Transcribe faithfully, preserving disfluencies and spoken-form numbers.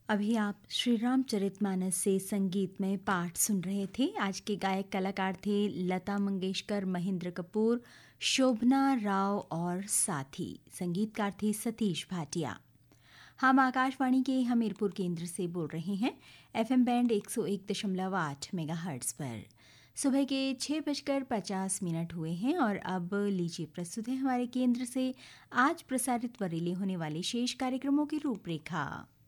अभी आप श्री रामचरितमानस से संगीतमय पाठ सुन रहे थे। आज के गायक कलाकार थे लता मंगेशकर, महेंद्र कपूर, शोभना राव और साथी। संगीतकार थे सतीश भाटिया। हम आकाशवाणी के हमीरपुर केंद्र से बोल रहे हैं, एफएम बैंड एक सौ एक दशमलव आठ मेगाहर्ट्ज़ पर। सुबह के छः बजकर पचास मिनट हुए हैं और अब लीजिए प्रस्तुत है हमारे केंद्र से आज प्रसारित व रिले होने वाले शेष कार्यक्रमों की रूपरेखा।